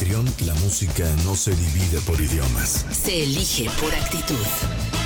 Patreon, la música no se divide por idiomas. Se elige por actitud.